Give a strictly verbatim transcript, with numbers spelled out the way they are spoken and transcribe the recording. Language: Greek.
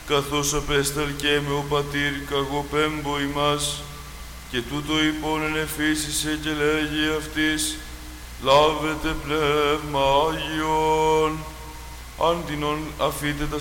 καθώς απέσταλκέ με ο πατήρ καγοπέμπω ημάς, και τούτο υπόν ενεφύσισε και λέγει αυτής, λάβετε πνεύμα Άγιον, αντινον αφείτε τα